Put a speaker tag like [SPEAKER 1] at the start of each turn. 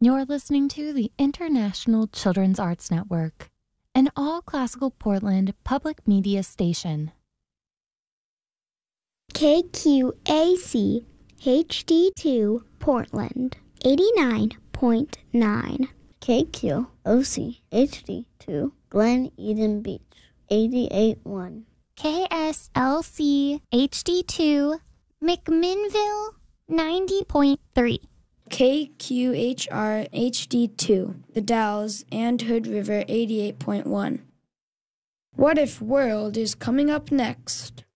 [SPEAKER 1] You're listening to the International Children's Arts Network, an all-classical Portland public media station.
[SPEAKER 2] KQAC HD2 Portland 89.9.
[SPEAKER 3] KQOC HD2 Glen Eden Beach 88.1.
[SPEAKER 4] KSLC HD2 McMinnville 90.3.
[SPEAKER 5] KQHR HD2 The Dalles and Hood River 88.1. What If World is coming up next.